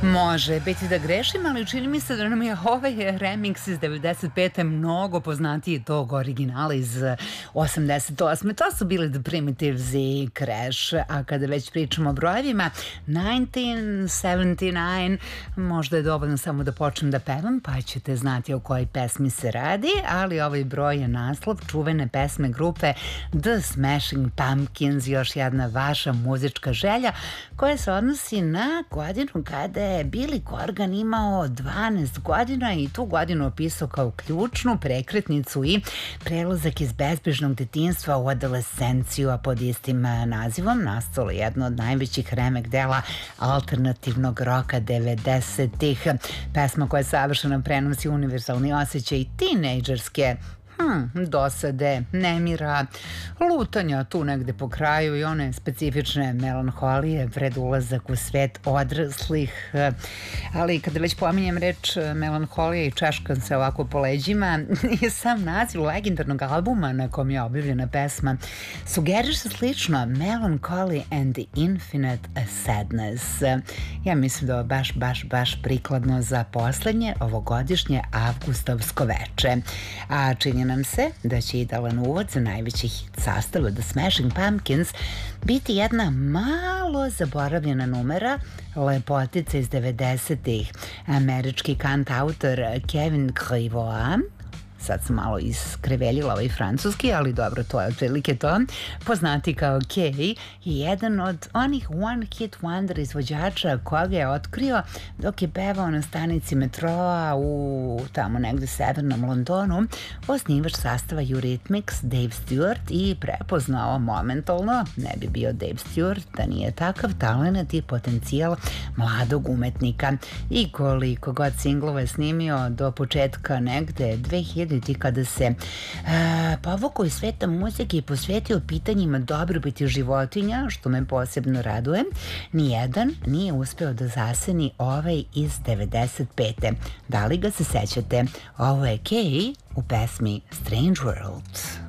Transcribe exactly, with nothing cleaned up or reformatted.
Može biti da grešim, ali čini mi se da nam je ovaj remix iz devedeset pete mnogo poznatiji tog originala iz osamdeset osme. To su bili The Primitives i Crash, a kada već pričamo o brojevima, devetnaest sedamdeset devet, možda je dovoljno samo da počnem da pevam, pa ćete znati o kojoj pesmi se radi, ali ovaj broj je naslov čuvene pesme grupe The Smashing Pumpkins, još jedna vaša muzička želja koja se odnosi na godinu kada je Billy Corgan imao dvanaest godina i tu godinu opisao kao ključnu prekretnicu i prelazak iz bezbrižnog detinjstva u adolescenciju, a pod istim nazivom nastalo jedno od najvećih remek dela alternativnog roka devedesetih. Pesma koja savršeno prenosi univerzalni osjećaj tinejdžerske Hmm, dosade, nemira, lutanja tu negde po kraju i one specifične melanholije pred ulazak u svet odraslih. Ali kada već pominjem reč melanholija i čaškam se ovako po leđima, je sam naziv legendarnog albuma na kom je objavljena pesma sugeriše slično Melancholy and the Infinite Sadness. Ja mislim da je baš, baš, baš prikladno za poslednje ovogodišnje avgustovsko veče. A čini nam se da će idealan uvod za najveći hit sastava The Smashing Pumpkins biti jedna malo zaboravljena numera lepotica iz devedesetih. Američki kantautor Kevin Clivoa, sad sam malo iskreveljila ovaj francuski, ali dobro, to je otprilike to, poznati kao Kay, je jedan od onih one hit wonder izvođača koga je otkrio dok je pevao na stanici metroa u tamo negde severnom Londonu, osnivač sastava Eurythmics Dave Stewart i prepoznao momentalno, ne bi bio Dave Stewart da nije takav talenat i potencijal mladog umetnika. I koliko god singlova je snimio do početka negde dve hiljadite kada se e, povukao iz sveta muzike i posvetio pitanjima dobrobiti životinja, što me posebno raduje, nijedan nije uspeo da zaseni ovaj iz devedeset pete. Da li ga se sećate? Ovo je Kay u pesmi Strange World.